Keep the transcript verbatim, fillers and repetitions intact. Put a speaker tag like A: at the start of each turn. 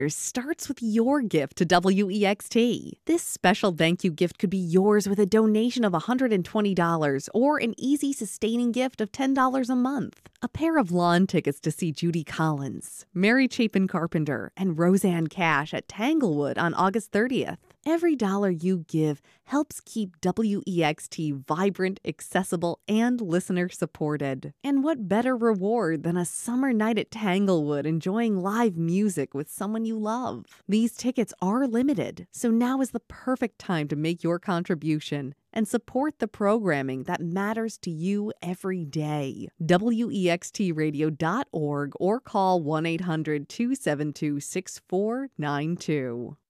A: starts with your gift to W E X T. This special thank you gift could be yours with a donation of one hundred twenty dollars or an easy sustaining gift of ten dollars a month. A pair of lawn tickets to see Judy Collins, Mary Chapin Carpenter, and Roseanne Cash at Tanglewood on August thirtieth. Every dollar you give helps keep W E X T vibrant, accessible, and listener-supported. And what better reward than a summer night at Tanglewood enjoying live music with someone you love? These tickets are limited, so now is the perfect time to make your contribution and support the programming that matters to you every day. W E X T radio dot org or call one eight hundred two seven two six four nine two.